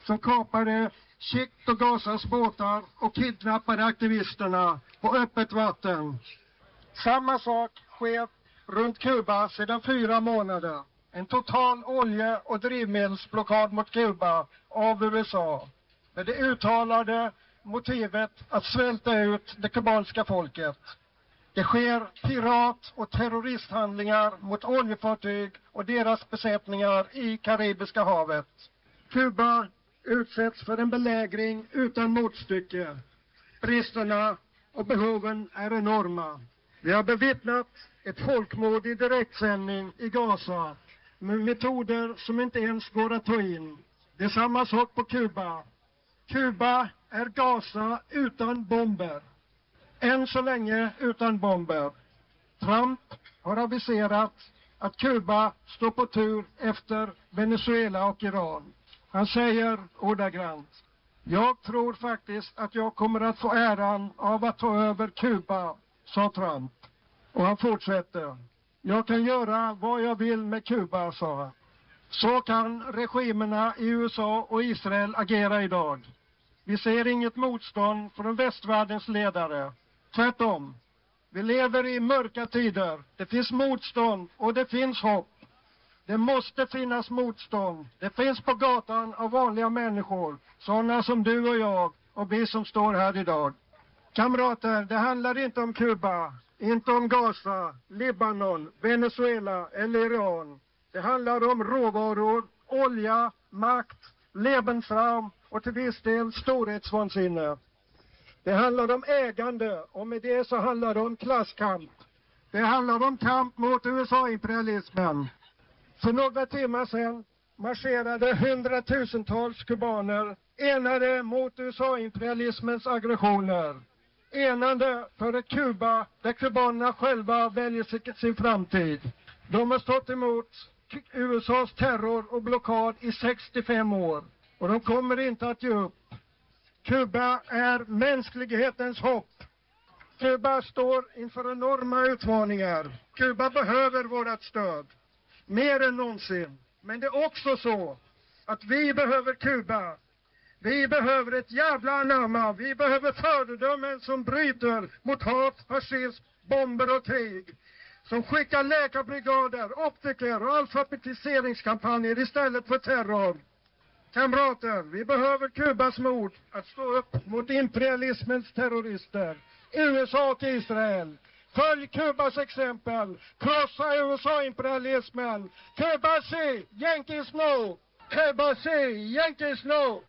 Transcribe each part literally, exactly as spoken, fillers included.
som kapade Shikt och Gazas båtar och kidnappade aktivisterna på öppet vatten. Samma sak sker runt Kuba sedan fyra månader. En total olje- och drivmedelsblockad mot Kuba av U S A. Med det uttalade motivet att svälta ut det kubanska folket. Det sker pirat- och terroristhandlingar mot oljefartyg och deras besättningar i Karibiska havet. Kuba utsätts för en belägring utan motstycke. Bristerna och behoven är enorma. Vi har bevittnat ett folkmord i direktsändning i Gaza med metoder som inte ens går att ta in. Det är samma sak på Kuba. Kuba är Gaza utan bomber. Än så länge utan bomber. Trump har aviserat att Kuba står på tur efter Venezuela och Iran. Han säger ordagrant: jag tror faktiskt att jag kommer att få äran av att ta över Kuba, sa Trump. Och han fortsätter: jag kan göra vad jag vill med Kuba, sa han. Så kan regimerna i U S A och Israel agera idag. Vi ser inget motstånd från västvärldens ledare. Tvärtom. Vi lever i mörka tider. Det finns motstånd och det finns hopp. Det måste finnas motstånd. Det finns på gatan av vanliga människor. Sådana som du och jag och vi som står här idag. Kamrater, det handlar inte om Kuba, inte om Gaza, Libanon, Venezuela eller Iran. Det handlar om råvaror, olja, makt, Lebensraum och till viss del storhetsvansinne. Det handlar om ägande och med det så handlar det om klasskamp. Det handlar om kamp mot U S A-imperialismen. För några timmar sedan marscherade hundratusentals kubaner enade mot U S A-imperialismens aggressioner. Enande för ett Kuba där kubanerna själva väljer sin framtid. De har stått emot U S A:s terror och blockad i sextiofem år. Och de kommer inte att ge upp. Kuba är mänsklighetens hopp. Kuba står inför enorma utmaningar. Kuba behöver vårt stöd. Mer än någonsin. Men det är också så att vi behöver Kuba. Vi behöver ett jävla anamma. Vi behöver föredömen som bryter mot hat, fascism, bomber och krig. Som skickar läkarbrigader, optiker och alfabetiseringskampanjer istället för terror. Kamrater, vi behöver Kubas mod att stå upp mot imperialismens terrorister. U S A och Israel. Följ Kubas exempel. Krossa U S A-imperialismen. Kuba si, Yankees no. Kuba si, Yankees no.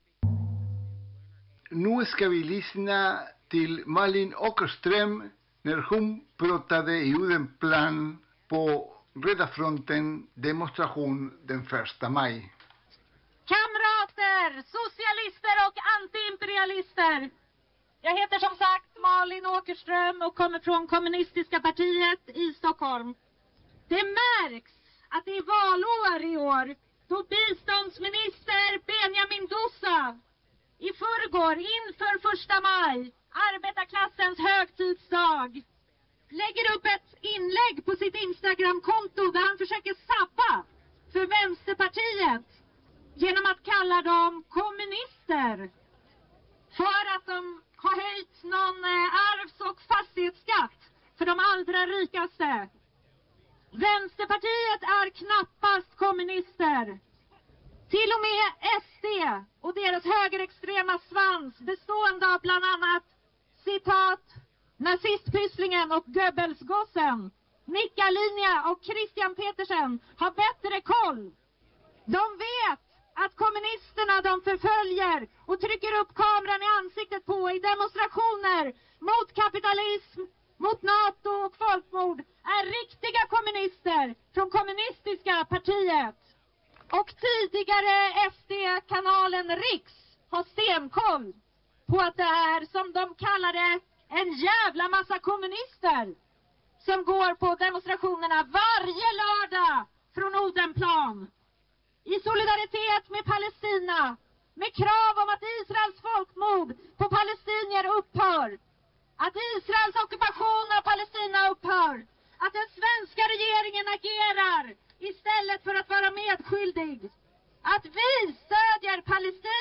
Nu ska vi lyssna till Malin Åkerström när hon pratade i Odenplan på Röda fronten demonstration den första maj. Kamrater, socialister och antiimperialister. Jag heter som sagt Malin Åkerström och kommer från Kommunistiska partiet i Stockholm. Det märks att det är valår i år då biståndsminister Benjamin Dousa i förrgår inför första maj, arbetarklassens högtidsdag, lägger upp ett inlägg på sitt Instagramkonto där han försöker sabba för Vänsterpartiet genom att kalla dem kommunister för att de har höjt någon arvs- och fastighetsskatt för de allra rikaste. Vänsterpartiet är knappast kommunister. Till och med S D och deras högerextrema svans bestående av bland annat citat nazistpysslingen och Goebbelsgossen, Nicka Linja och Christian Petersen har bättre koll. De vet att kommunisterna de förföljer och trycker upp kameran i ansiktet på i demonstrationer mot kapitalism, mot NATO och folkmord är riktiga kommunister från Kommunistiska partiet. Och tidigare S D-kanalen Riks har stenkoll på att det är, som de kallar det, en jävla massa kommunister som går på demonstrationerna varje lördag från Odenplan. I solidaritet med Palestina, med krav om att Israels folkmord på palestinier upphör, att Israels ockupation av Palestina upphör, att den svenska regeringen agerar istället för att vara medskyldig, att vi stödjer Palestina.